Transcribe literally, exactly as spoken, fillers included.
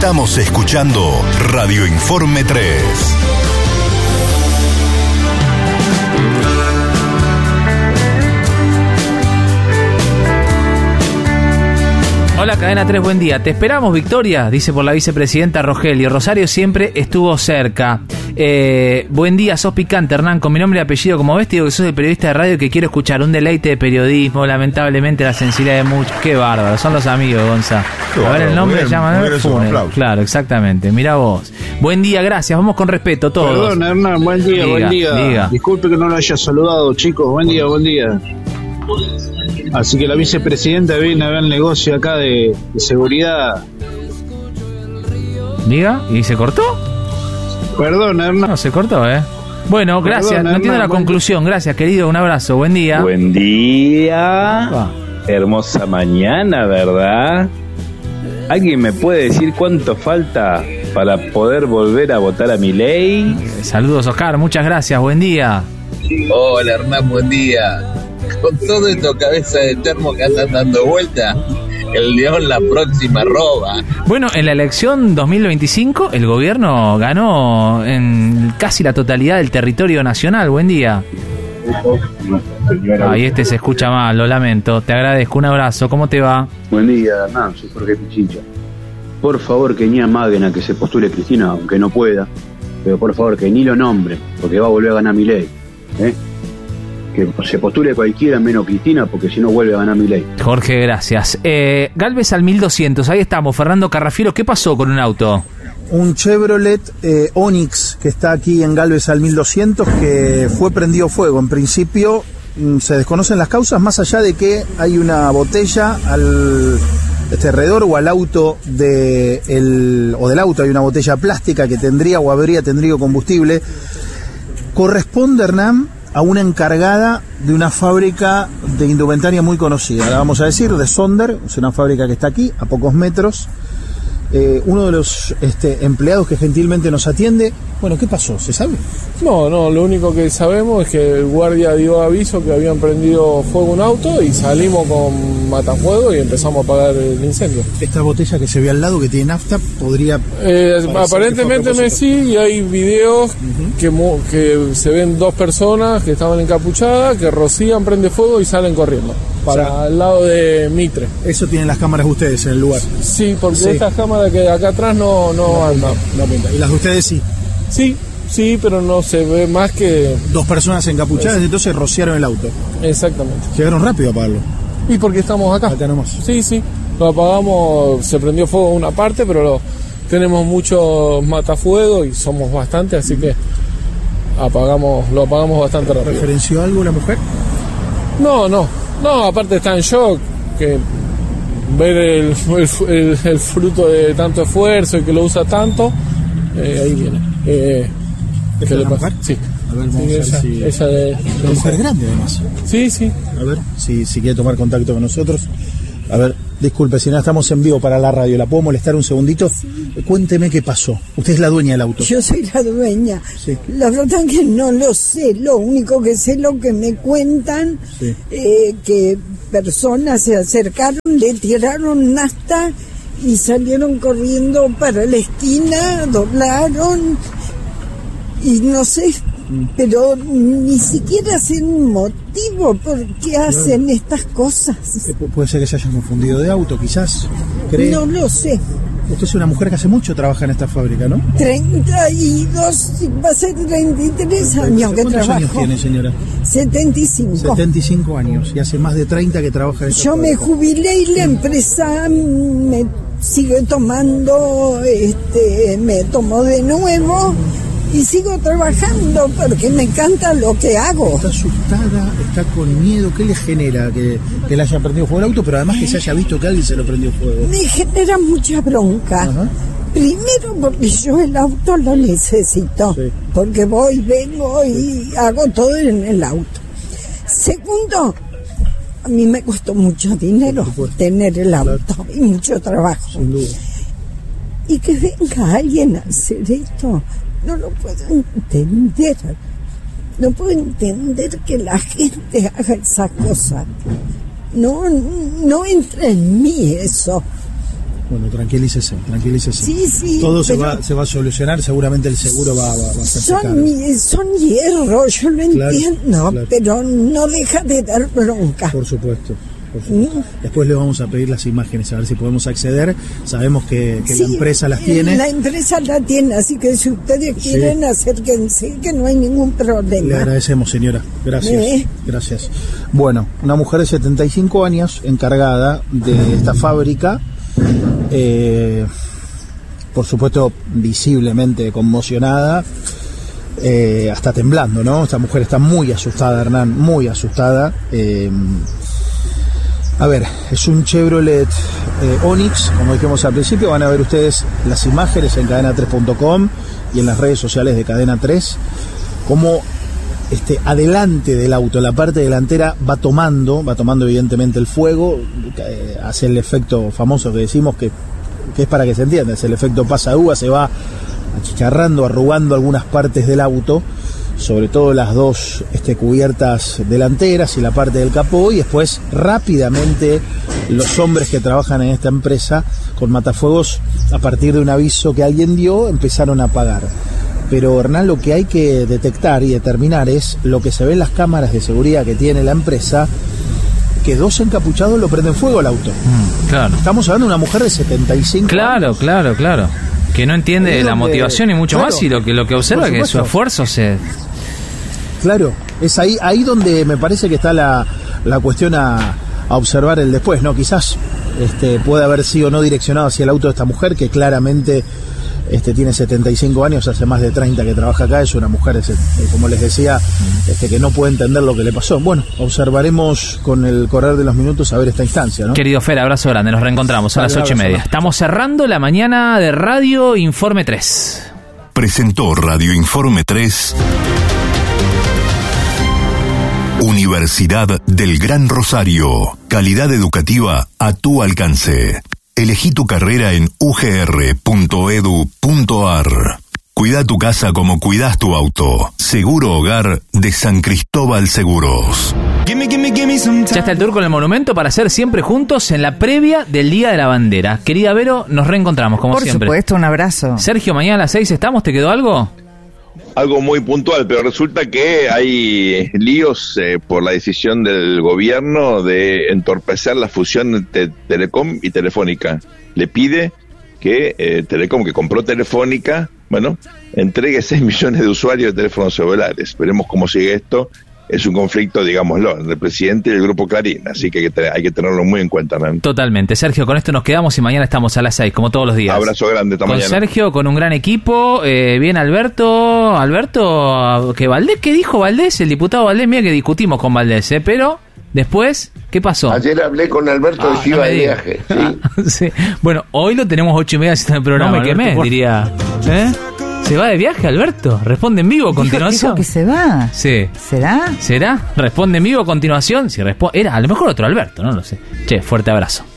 Estamos escuchando Radio Informe tres. Hola, Cadena tres, buen día. Te esperamos, Victoria, dice por la vicepresidenta Rogelio. Rosario siempre estuvo cerca. Eh, buen día, sos picante, Hernán, con mi nombre y apellido. Como ves, te digo que sos el periodista de radio que quiero escuchar. Un deleite de periodismo, lamentablemente la sensibilidad de muchos. Qué bárbaro, son los amigos, Gonza. A ver, el nombre se llama Funes. Claro, exactamente, mira vos. Buen día, gracias, vamos con respeto todos. Perdón, Hernán, buen día, diga, buen día. Diga. Disculpe que no lo haya saludado, chicos, buen día, buen día. Así que la vicepresidenta viene a ver el negocio acá de, de seguridad. Diga, ¿y se cortó? Perdón, Hernán. No, se cortó, ¿eh? Bueno, gracias, Perdón, no entiendo la conclusión. Gracias, querido, un abrazo, buen día. Buen día. Ah. Hermosa mañana, ¿verdad? ¿Alguien me puede decir cuánto falta para poder volver a votar a Milei? Saludos, Oscar, muchas gracias, buen día. Hola, Hernán, buen día. Con todo esto cabeza de termo que andan dando vuelta, el león la próxima roba. Bueno, en la elección dos mil veinticinco el gobierno ganó en casi la totalidad del territorio nacional. Buen día. Ay, este se escucha mal, lo lamento. Te agradezco, un abrazo. ¿Cómo te va? Buen día, Hernán, soy Jorge Pichincha. Por favor, que ni amaguen a que se postule Cristina, aunque no pueda. Pero por favor, que ni lo nombre, porque va a volver a ganar Milei. ¿Eh? Que se postule cualquiera menos Cristina, porque si no vuelve a ganar Milei. Jorge, gracias. Eh, Galvez al mil doscientos, ahí estamos. Fernando Carrafiero, ¿qué pasó con un auto? Un Chevrolet eh, Onix que está aquí en Galvez al mil doscientos, que fue prendido fuego. En principio mm, se desconocen las causas, más allá de que hay una botella al este alrededor o al auto de el, o del auto hay una botella plástica que tendría o habría tendrido combustible. Corresponde, Hernán, a una encargada de una fábrica de indumentaria muy conocida, la vamos a decir, de Sonder, es una fábrica que está aquí, a pocos metros. Eh, uno de los este, empleados que gentilmente nos atiende, bueno, ¿qué pasó? ¿Se sabe? No, no, lo único que sabemos es que el guardia dio aviso que habían prendido fuego un auto y salimos con matafuego y empezamos a apagar el incendio. Esta botella que se ve al lado, que tiene nafta, podría... Eh, aparentemente me sí, y hay videos uh-huh. que, que se ven dos personas que estaban encapuchadas, que rocían, prende fuego y salen corriendo para o sea, el lado de Mitre. Eso tienen las cámaras de ustedes en el lugar. Sí, porque sí. Estas cámaras que acá atrás no, no, no andan. No, no, ¿y las de ustedes sí? Sí, sí, pero no se ve más que... Dos personas encapuchadas, es... entonces rociaron el auto. Exactamente. Llegaron rápido a apagarlo. Y porque estamos acá. Acá nomás. Sí, sí. Lo apagamos, se prendió fuego una parte, pero lo, tenemos muchos matafuegos y somos bastantes, así que apagamos, lo apagamos bastante rápido. ¿Referenció algo la mujer? No, no. No, aparte está en shock, que ver el, el, el, el fruto de tanto esfuerzo y que lo usa tanto, eh, ahí viene. Eh, ¿Es la mujer? Sí. A ver, vamos sí, a ver esa, si... Esa de, una mujer grande, además. Sí, sí. A ver, si, si quiere tomar contacto con nosotros. A ver, disculpe, si no estamos en vivo para la radio, ¿la puedo molestar un segundito? Sí. Cuénteme qué pasó. Usted es la dueña del auto. Yo soy la dueña. Sí. La verdad es que no lo sé. Lo único que sé es lo que me cuentan, sí. eh, que personas se acercaron, le tiraron nafta y salieron corriendo para la esquina, doblaron y no sé... Pero ni siquiera sé un motivo por qué hacen claro. estas cosas. Puede ser que se hayan confundido de auto, quizás. ¿Cree? No lo sé. Usted es una mujer que hace mucho trabaja en esta fábrica, ¿no? treinta y dos, va a ser treinta y tres años que trabajo. ¿Cuántos años tiene, señora? setenta y cinco. setenta y cinco años, y hace más de treinta que trabaja en esta Yo fábrica. me jubilé y la empresa me sigue tomando, este, me tomó de nuevo. Y sigo trabajando porque me encanta lo que hago. Está asustada, está con miedo. ¿Qué le genera que, que le haya prendido fuego el auto? Pero además que se haya visto que alguien se lo prendió fuego. Me genera mucha bronca. Ajá. Primero porque yo el auto lo necesito. Sí. Porque voy, vengo y hago todo en el auto. Segundo, a mí me costó mucho dinero tener el auto, claro. Y mucho trabajo. Sin duda. Y que venga alguien a hacer esto... No lo puedo entender. No puedo entender que la gente haga esa cosa. No, no entra en mí eso. Bueno, tranquilícese, tranquilícese. Sí, sí. Todo se va, se va a solucionar, seguramente el seguro va, va, va a ser son, son hierro, yo lo claro, entiendo, claro. pero no deja de dar bronca. Por supuesto. Por supuesto. ¿Mm? Después le vamos a pedir las imágenes, a ver si podemos acceder. Sabemos que, que sí, la empresa las tiene. La empresa la tiene, así que si ustedes sí. quieren, acérquense, que no hay ningún problema. Le agradecemos, señora. Gracias. ¿Eh? Gracias. Bueno, una mujer de setenta y cinco años, encargada de esta fábrica, eh, por supuesto, visiblemente conmocionada, eh, hasta temblando, ¿no? Esta mujer está muy asustada, Hernán, muy asustada. Eh, A ver, es un Chevrolet eh, Onix, como dijimos al principio. Van a ver ustedes las imágenes en cadena tres punto com y en las redes sociales de Cadena tres, como este, adelante del auto, la parte delantera va tomando, va tomando evidentemente el fuego, eh, hace el efecto famoso que decimos que, que es para que se entienda, es el efecto pasadúa, se va achicharrando, arrugando algunas partes del auto, sobre todo las dos este, cubiertas delanteras y la parte del capó, y después rápidamente los hombres que trabajan en esta empresa con matafuegos, a partir de un aviso que alguien dio, empezaron a apagar. Pero Hernán, lo que hay que detectar y determinar es lo que se ve en las cámaras de seguridad que tiene la empresa, que dos encapuchados lo prenden fuego al auto. Mm, claro. Estamos hablando de una mujer de setenta y cinco claro, años. Claro, claro, claro. Que no entiende donde, la motivación y mucho claro, más, y lo que lo que observa es que su esfuerzo se... Claro, es ahí ahí donde me parece que está la, la cuestión a, a observar el después, ¿no? Quizás este, puede haber sido no direccionado hacia el auto de esta mujer, que claramente este, tiene setenta y cinco años, hace más de treinta que trabaja acá, es una mujer, es, como les decía, este, que no puede entender lo que le pasó. Bueno, observaremos con el correr de los minutos a ver esta instancia, ¿no? Querido Fer, abrazo grande, nos reencontramos a las ocho y media. Estamos cerrando la mañana de Radio Informe tres. Presentó Radio Informe tres... Universidad del Gran Rosario. Calidad educativa a tu alcance. Elegí tu carrera en u g r punto e d u punto a r. Cuida tu casa como cuidas tu auto. Seguro Hogar de San Cristóbal Seguros. Ya está el tour con el monumento para hacer siempre juntos en la previa del Día de la Bandera. Querida Vero, nos reencontramos como Por siempre. Por supuesto, un abrazo. Sergio, mañana a las seis estamos, ¿te quedó algo? Algo muy puntual, pero resulta que hay líos eh, por la decisión del gobierno de entorpecer la fusión de Telecom y Telefónica. Le pide que eh, Telecom, que compró Telefónica, bueno, entregue seis millones de usuarios de teléfonos celulares. Veremos cómo sigue esto. Es un conflicto, digámoslo, entre el presidente y el grupo Clarín, así que hay que, te- hay que tenerlo muy en cuenta, ¿no? Totalmente. Sergio, con esto nos quedamos y mañana estamos a las seis, como todos los días. Abrazo grande, hasta Con mañana. Sergio, con un gran equipo, eh, bien Alberto, Alberto, que Valdés, ¿qué dijo Valdés? El diputado Valdés, mira que discutimos con Valdés, ¿eh? Pero después, ¿qué pasó? Ayer hablé con Alberto Ah, y se no iba me de digas. viaje. ¿sí? Sí. Bueno, hoy lo tenemos ocho y media haciendo el programa. No me Alberto, quemé, por- diría. ¿Eh? ¿Se va de viaje, Alberto? ¿Responde en vivo a Dijo, continuación? dijo que se va. Sí. ¿Será? ¿Será? ¿Responde en vivo a continuación? Si responde... Era a lo mejor otro Alberto, no lo sé. Che, fuerte abrazo.